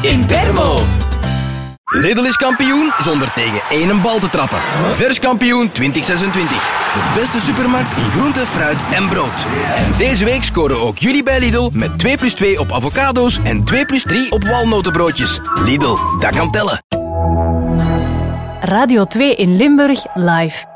in Bermo. Lidl is kampioen zonder tegen één bal te trappen. Vers kampioen 2026. De beste supermarkt in groente, fruit en brood. En deze week scoren ook jullie bij Lidl met 2+2 op avocado's en 2+3 op walnotenbroodjes. Lidl, dat kan tellen. Radio 2 in Limburg live.